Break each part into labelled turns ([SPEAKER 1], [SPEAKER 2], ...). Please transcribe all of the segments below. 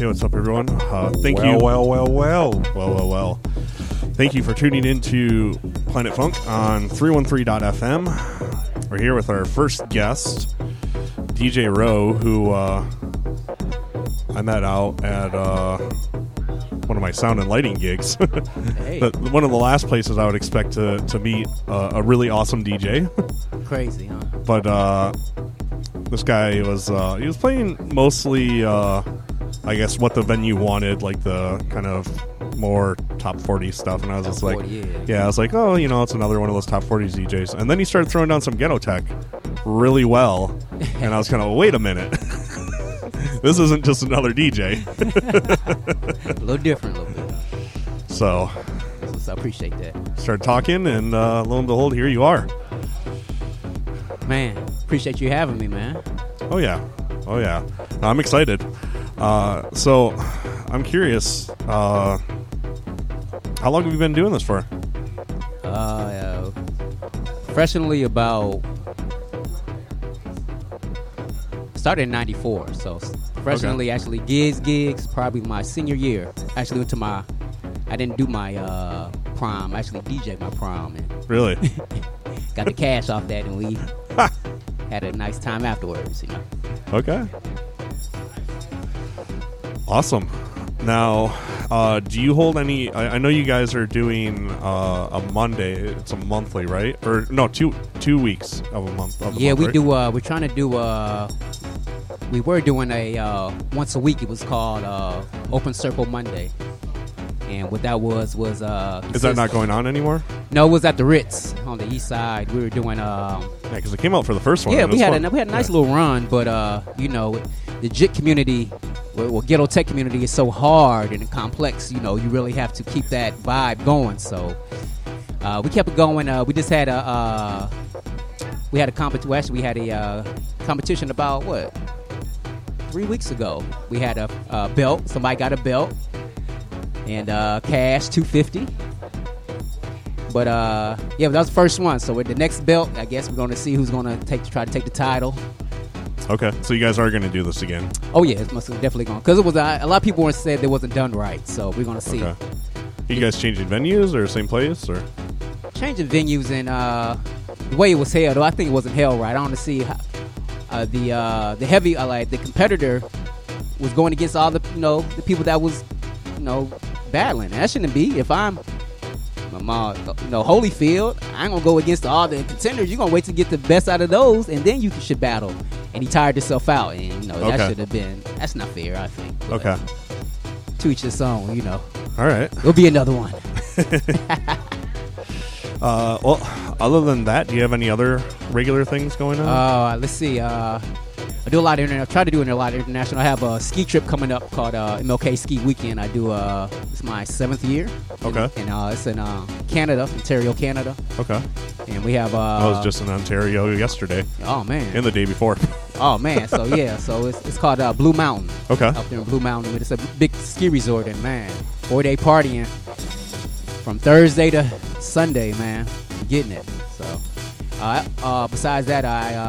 [SPEAKER 1] Hey, what's up, everyone? Thank you. Well. Thank you for tuning in to Planet Funk on 313.fm. We're here with our first guest, DJ Rowe, who I met out at one of my sound and lighting gigs.
[SPEAKER 2] Hey.
[SPEAKER 1] One of the last places I would expect to meet a really awesome DJ.
[SPEAKER 2] Crazy, huh?
[SPEAKER 1] But this guy was he was playing mostly I guess what the venue wanted, like the kind of more top 40 stuff, and I was just like,
[SPEAKER 2] 40,
[SPEAKER 1] yeah, I was like, oh, it's another one of those top 40s DJs. And then he started throwing down some ghetto tech really well, and I was kind of, wait a minute. This isn't just another DJ.
[SPEAKER 2] A little different, a little bit.
[SPEAKER 1] So
[SPEAKER 2] I appreciate that.
[SPEAKER 1] Started talking, and lo and behold, here you are.
[SPEAKER 2] Man, appreciate you having me, man.
[SPEAKER 1] Oh yeah. I'm excited. So I'm curious, how long have you been doing this for?
[SPEAKER 2] Professionally started in 94, so professionally actually gigs probably my senior year. Actually I didn't do my prom, I actually DJ'd my prom. And
[SPEAKER 1] Really?
[SPEAKER 2] got the cash off that, and we had a nice time afterwards,
[SPEAKER 1] Okay. Awesome. Now, do you hold any? I know you guys are doing a Monday. It's a monthly, right? Or no, two weeks of a month.
[SPEAKER 2] Yeah, we
[SPEAKER 1] right?
[SPEAKER 2] do. We're trying to do. We were doing a once a week. It was called Open Circle Monday, and what that was is that
[SPEAKER 1] not going on anymore?
[SPEAKER 2] No, it was at the Ritz on the east side. We were doing.
[SPEAKER 1] Yeah, because it came out for the first one.
[SPEAKER 2] Yeah, we had a nice little run, but the JIT community. Well, ghetto tech community is so hard and complex. You really have to keep that vibe going. So we kept it going. We just had a competition. Actually, we had a competition about 3 weeks ago. We had a belt. Somebody got a belt and cash $250. But that was the first one. So with the next belt, I guess we're going to see who's going to try to take the title.
[SPEAKER 1] Okay, so you guys are going to do this again?
[SPEAKER 2] Oh yeah, it's definitely going, because it was a lot of people said it wasn't done right. So we're going to see.
[SPEAKER 1] Okay. Are you guys changing venues or same place or?
[SPEAKER 2] Changing venues, and the way it was held, I think it wasn't held right. I want to see how, the heavy the competitor was going against all the the people that was battling. That shouldn't be. If I'm Holyfield, I ain't gonna go against all the contenders. You're gonna wait to get the best out of those, and then you should battle. And he tired himself out, and that should have been. That's not fair, I think. But
[SPEAKER 1] okay.
[SPEAKER 2] To each his own,
[SPEAKER 1] All right.
[SPEAKER 2] There'll be another one.
[SPEAKER 1] Well, other than that, do you have any other regular things going on?
[SPEAKER 2] Let's see. I do a lot of international. Try to do a lot of international. I have a ski trip coming up called MLK Ski Weekend. I do. It's my 7th year.
[SPEAKER 1] Okay.
[SPEAKER 2] And it's in Canada, Ontario, Canada.
[SPEAKER 1] Okay.
[SPEAKER 2] And we have.
[SPEAKER 1] I was just in Ontario yesterday.
[SPEAKER 2] Oh man.
[SPEAKER 1] And the day before.
[SPEAKER 2] Oh man. So yeah. So it's called Blue Mountain.
[SPEAKER 1] Okay.
[SPEAKER 2] Up there in Blue Mountain, it's a big ski resort, and man, 4-day partying from Thursday to Sunday, man. I'm getting it. So. Besides that,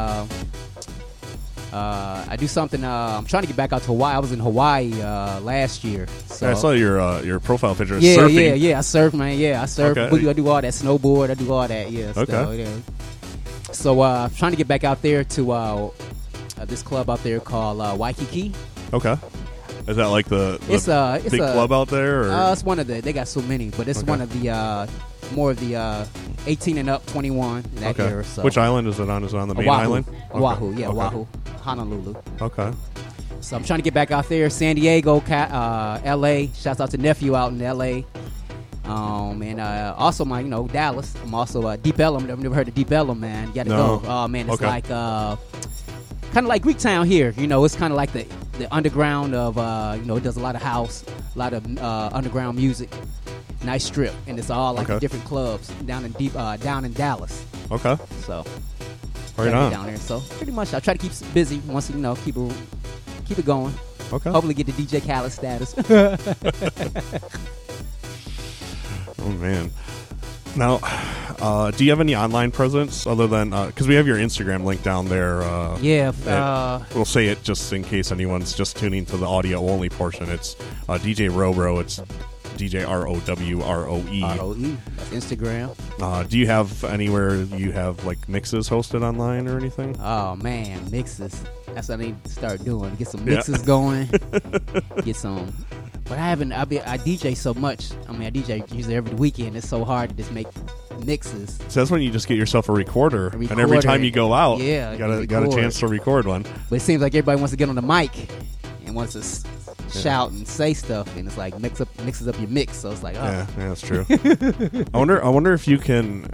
[SPEAKER 2] I do something. I'm trying to get back out to Hawaii. I was in Hawaii last year. So
[SPEAKER 1] I saw your profile picture.
[SPEAKER 2] Yeah,
[SPEAKER 1] surfing.
[SPEAKER 2] yeah. I surf, man. Yeah, I surf.
[SPEAKER 1] Okay.
[SPEAKER 2] I do all that snowboard. I do all that. Yeah.
[SPEAKER 1] Okay.
[SPEAKER 2] So I'm trying to get back out there to this club out there called Waikiki.
[SPEAKER 1] Okay. Is that like the
[SPEAKER 2] it's
[SPEAKER 1] big club out there? Or?
[SPEAKER 2] It's one of the. They got so many, but it's one of the more of the 18 and up, 21 in that era. So.
[SPEAKER 1] Which island is it on? Is it on the main island?
[SPEAKER 2] Oahu, yeah,
[SPEAKER 1] okay.
[SPEAKER 2] Oahu, Honolulu.
[SPEAKER 1] Okay.
[SPEAKER 2] So I'm trying to get back out there. San Diego, L.A. Shouts out to nephew out in L.A. And also my, Dallas. I'm also Deep Ellum. I've never heard of Deep Ellum, man. You got to go. Oh man, it's like kind of like Greek Town here. It's kind of like the underground of it does a lot of house, a lot of underground music. Nice strip, and it's all like different clubs down in Dallas.
[SPEAKER 1] Okay.
[SPEAKER 2] So
[SPEAKER 1] right on
[SPEAKER 2] down there. So pretty much I try to keep busy once keep it going.
[SPEAKER 1] Okay.
[SPEAKER 2] Hopefully get the DJ Khaled status.
[SPEAKER 1] Oh man. Now, Do you have any online presence other than because we have your Instagram link down there? We'll say it just in case anyone's just tuning to the audio only portion. It's DJ Robro. It's DJ ROWROE.
[SPEAKER 2] That's Instagram.
[SPEAKER 1] Do you have anywhere you have like mixes hosted online or anything?
[SPEAKER 2] Oh man, mixes. That's what I need to start doing. Get some mixes going. Get some. But I DJ so much. I mean, I DJ usually every weekend. It's so hard to just make mixes.
[SPEAKER 1] So that's when you just get yourself a recorder. And every time you go out, you got a chance to record one.
[SPEAKER 2] But it seems like everybody wants to get on the mic and wants to shout and say stuff, and it's like mixes up your mix. So it's like, oh.
[SPEAKER 1] Yeah, that's true. I wonder if you can.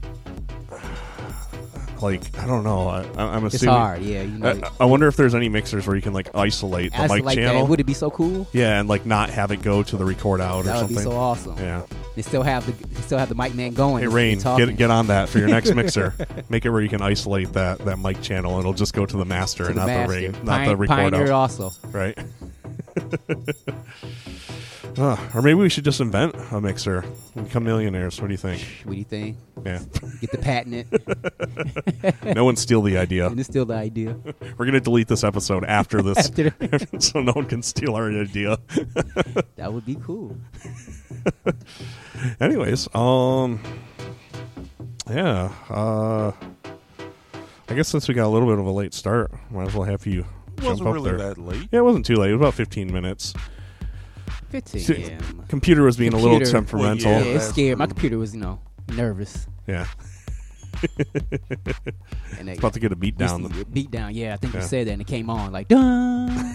[SPEAKER 1] Like, I don't know. I'm assuming
[SPEAKER 2] it's hard. Yeah, you know.
[SPEAKER 1] I wonder if there's any mixers where you can like isolate the mic channel.
[SPEAKER 2] Would it be so cool?
[SPEAKER 1] Yeah, and like not have it go to the record out or something.
[SPEAKER 2] That would be so awesome.
[SPEAKER 1] Yeah.
[SPEAKER 2] They still have the mic man going.
[SPEAKER 1] Hey Rain, get on that for your next mixer. Make it where you can isolate that mic channel, and it'll just go to the master and not the Rain, not the record
[SPEAKER 2] Pioneer
[SPEAKER 1] out.
[SPEAKER 2] Also,
[SPEAKER 1] right. Or maybe we should just invent a mixer and become millionaires. What do you think?
[SPEAKER 2] What do you think?
[SPEAKER 1] Yeah.
[SPEAKER 2] Get the patent it.
[SPEAKER 1] No one steal the idea.
[SPEAKER 2] And steal the idea.
[SPEAKER 1] We're going to delete this episode after this so no one can steal our idea.
[SPEAKER 2] That would be cool.
[SPEAKER 1] Anyways, yeah. I guess since we got a little bit of a late start, might as well have you jump up there. It wasn't really that late. Yeah, it wasn't too late. It was about 15 minutes.
[SPEAKER 2] 15, yeah.
[SPEAKER 1] Computer was being a little temperamental.
[SPEAKER 2] Yeah, it's scared. My computer was, nervous.
[SPEAKER 1] Yeah. And it's about to get a beat down.
[SPEAKER 2] Beat down, yeah. I think you said that, and it came on like, dun.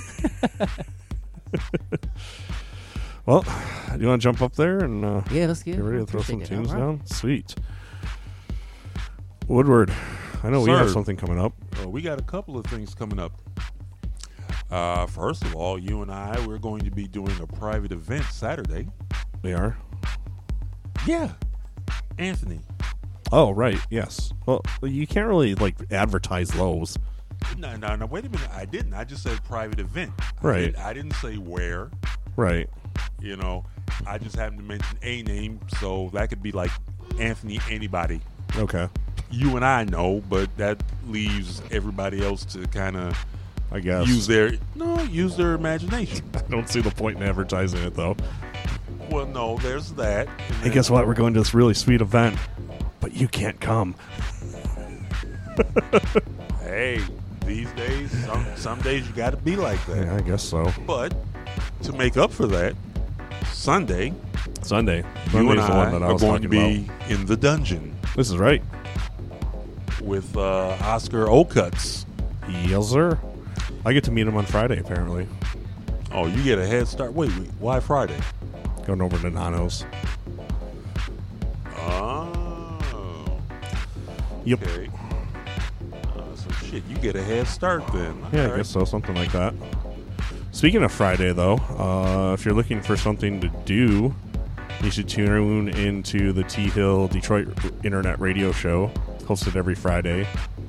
[SPEAKER 1] Well, do you want to jump up there and
[SPEAKER 2] let's
[SPEAKER 1] get ready to throw some tunes down? Sweet. Woodward, I know we have something coming up.
[SPEAKER 3] We got a couple of things coming up. First of all, you and we're going to be doing a private event Saturday.
[SPEAKER 1] We are?
[SPEAKER 3] Yeah. Anthony.
[SPEAKER 1] Oh, right. Yes. Well, you can't really, advertise those.
[SPEAKER 3] No. Wait a minute. I didn't. I just said private event.
[SPEAKER 1] Right.
[SPEAKER 3] I didn't say where.
[SPEAKER 1] Right.
[SPEAKER 3] I just happened to mention a name, so that could be like Anthony anybody.
[SPEAKER 1] Okay.
[SPEAKER 3] You and I know, but that leaves everybody else to kind of,
[SPEAKER 1] I guess,
[SPEAKER 3] use their imagination.
[SPEAKER 1] I don't see the point in advertising it, though.
[SPEAKER 3] Well, no, there's that.
[SPEAKER 1] Hey, guess what? We're going to this really sweet event, but you can't come.
[SPEAKER 3] Hey, these days, some days you got to be like that.
[SPEAKER 1] Yeah, I guess so.
[SPEAKER 3] But to make up for that, Sunday,
[SPEAKER 1] you and
[SPEAKER 3] I are going to be in the dungeon.
[SPEAKER 1] This is right.
[SPEAKER 3] With Oscar Ocuts.
[SPEAKER 1] Yes, sir. I get to meet him on Friday, apparently.
[SPEAKER 3] Oh, you get a head start. Wait, why Friday?
[SPEAKER 1] Going over to Nano's.
[SPEAKER 3] Oh.
[SPEAKER 1] Yep.
[SPEAKER 3] Okay. So shit, you get a head start then.
[SPEAKER 1] Yeah, I guess so. Something like that. Speaking of Friday, though, if you're looking for something to do, you should tune into the T Hill Detroit Internet Radio Show, hosted every Friday.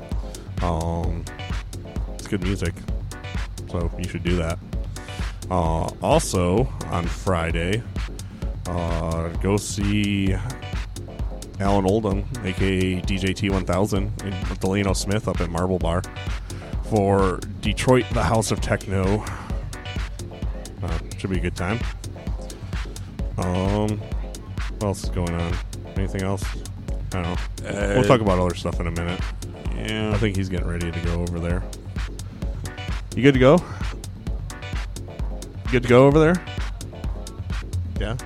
[SPEAKER 1] It's good music, so you should do that. Also, on Friday, go see Alan Oldham, a.k.a. DJ T1000, with Delano Smith up at Marble Bar for Detroit, the House of Techno. Should be a good time. What else is going on? Anything else? I don't know. We'll talk about other stuff in a minute.
[SPEAKER 3] Yeah.
[SPEAKER 1] I think he's getting ready to go over there. You good to go? Good to go over there? Yeah?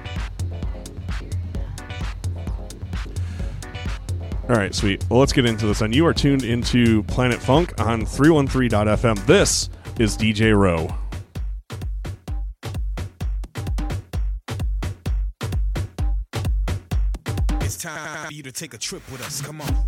[SPEAKER 1] All right, sweet. Well, let's get into this. And you are tuned into Planet Funk on 313.fm. This is DJ Rowe.
[SPEAKER 4] It's time for you to take a trip with us. Come on.